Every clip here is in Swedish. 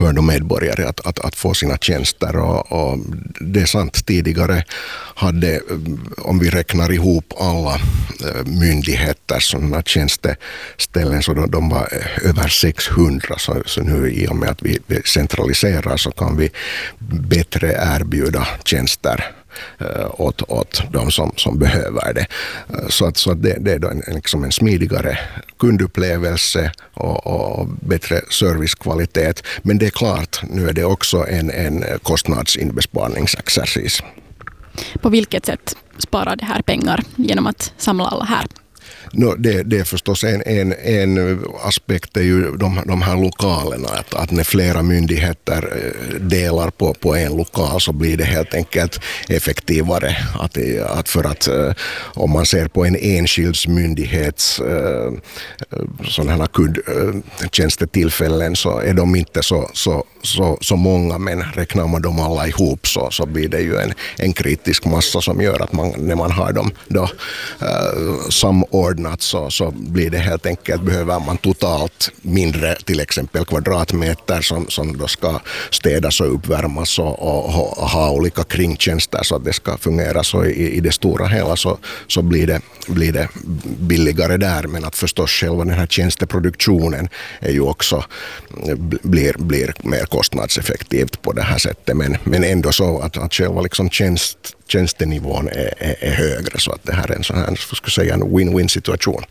för de medborgare att få sina tjänster. Och det är sant, tidigare hade, om vi räknar ihop alla myndigheter sådana tjänsteställen, så de var över 600. Så nu i och med att vi centraliserar så kan vi bättre erbjuda tjänster åt de som behöver det. Så att det är då liksom en smidigare kundupplevelse och bättre servicekvalitet. Men det är klart, nu är det också en kostnadsinbesparningsexercis. På vilket sätt sparar det här pengar genom att samla alla här? Det är förstås en aspekt är ju de här lokalerna, att när flera myndigheter delar på en lokal så blir det helt enkelt effektivare. För att om man ser på en enskild myndighets sådana här kundtjänstetillfällen så är de inte så många, men räknar man dem alla ihop så blir det ju en kritisk massa som gör att när man har dem då samordnat så blir det helt enkelt, behöver man totalt mindre till exempel kvadratmeter som då ska städas och uppvärmas och ha olika kringtjänster så att det ska fungera. Så i det stora hela så blir det billigare där, men att förstås själva den här tjänsteproduktionen är ju också blir mer kostnadseffektivt på det här sättet, men ändå så att själva liksom tjänstenivån är högre, så att det här är en sån här, ska säga, en win-win situation.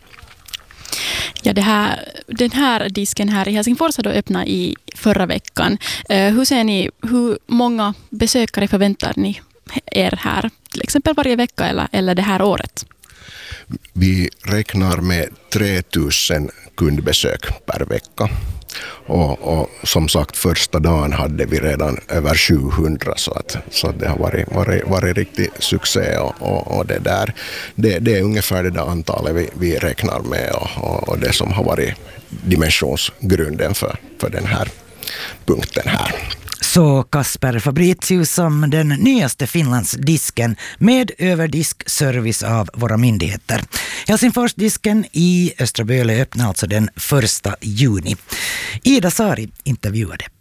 Ja, den här disken här i Helsingfors har då öppnat i förra veckan. Hur ser ni, hur många besökare förväntar ni er här, till exempel varje vecka eller det här året? Vi räknar med 3000 kundbesök per vecka. Och som sagt, första dagen hade vi redan över 700, så att det har varit riktig succé och det där. Det är ungefär det där antalet vi räknar med och det som har varit dimensionsgrunden för den här punkten här. Så Kasper Fabricius som den nyaste Finlandsdisken med överdiskservice av våra myndigheter. Helsingforsdisken i Östra Böle öppnar alltså den 1 juni. Ida Sari intervjuade.